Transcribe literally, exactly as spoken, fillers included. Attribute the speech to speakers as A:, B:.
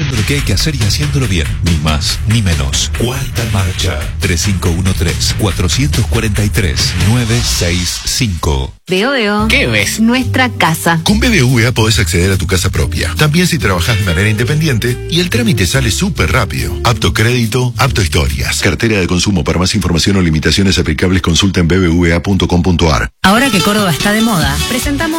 A: sabiendo lo que hay que hacer y haciéndolo bien. Ni más, ni menos. Cuarta Marcha. tres cinco uno tres, cuatro cuatro tres, nueve seis cinco.
B: Veo, veo.
C: ¿Qué ves?
B: Nuestra casa.
D: Con B B V A podés acceder a tu casa propia. También si trabajás de manera independiente y el trámite sale súper rápido. Apto crédito, apto historias. Cartera de consumo. Para más información o limitaciones aplicables consulta en b b v a punto com punto a r.
B: Ahora que Córdoba está de moda, presentamos